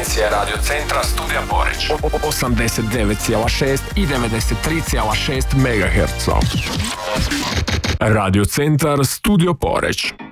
frekvencije Radio Centra Studija Poreć. 89,6 i 93,6 MHz. Radio Centar Studio Poreć.